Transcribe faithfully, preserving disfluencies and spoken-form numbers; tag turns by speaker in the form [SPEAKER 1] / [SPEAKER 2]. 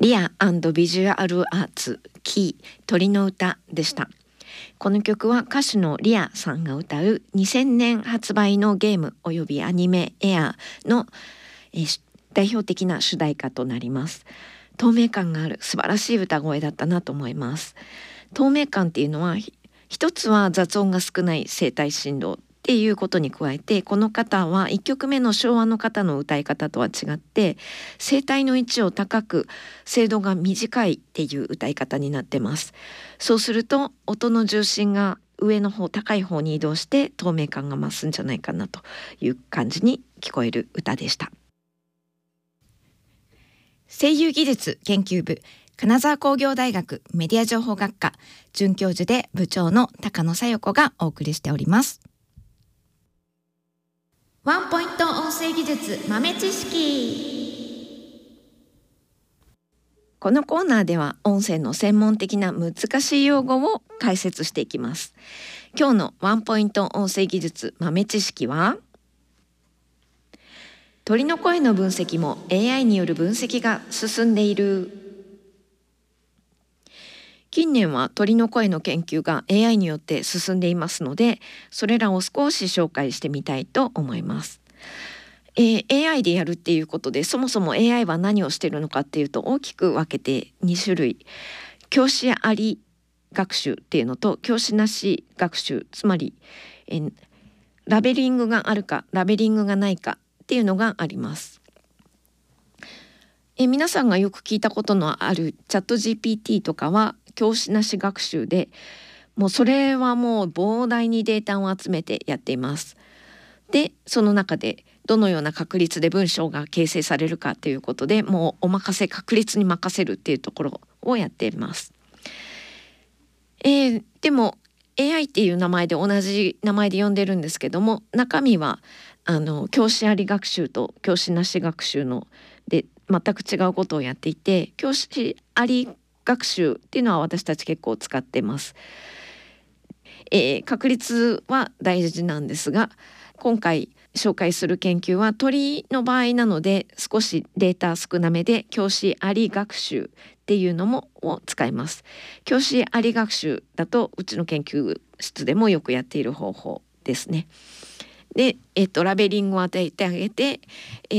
[SPEAKER 1] リア&ビジュアルアーツキー鳥の歌でした。この曲は歌手のリアさんが歌うにせんねん発売のゲームおよびアニメエアーの、えー、代表的な主題歌となります。透明感がある素晴らしい歌声だったなと思います。透明感っていうのは一つは雑音が少ない声帯振動っていうことに加えて、この方はいっきょくめの昭和の方の歌い方とは違って声帯の位置を高く声度が短いっていう歌い方になってます。そうすると音の重心が上の方高い方に移動して透明感が増すんじゃないかなという感じに聞こえる歌でした。
[SPEAKER 2] 声優技術研究部金沢工業大学メディア情報学科准教授で部長の高野紗代子がお送りしております。ワンポイント音声技術豆知識。
[SPEAKER 1] このコーナーでは音声の専門的な難しい用語を解説していきます。今日のワンポイント音声技術豆知識は、鳥の声の分析も エーアイ による分析が進んでいる。近年は鳥の声の研究が エーアイ によって進んでいますので、それらを少し紹介してみたいと思います。えー、エーアイ でやるっていうことで、そもそも エーアイ は何をしているのかっていうと大きく分けてに種類、教師あり学習っていうのと教師なし学習、つまり、えー、ラベリングがあるかラベリングがないかっていうのがあります。え皆さんがよく聞いたことのあるチャット ジーピーティー とかは教師なし学習で、もうそれはもう膨大にデータを集めてやっています。でその中でどのような確率で文章が形成されるかということで、もうお任せ確率に任せるっていうところをやっています。えー、でも エーアイ っていう名前で同じ名前で呼んでるんですけども、中身はあの教師あり学習と教師なし学習ので全く違うことをやっていて、教師あり学習っていうのは私たち結構使ってます。えー、確率は大事なんですが、今回紹介する研究は鳥の場合なので少しデータ少なめで教師あり学習っていうのもを使います。教師あり学習だとうちの研究室でもよくやっている方法ですね。で、えっと、ラベリングを与えてあげて、え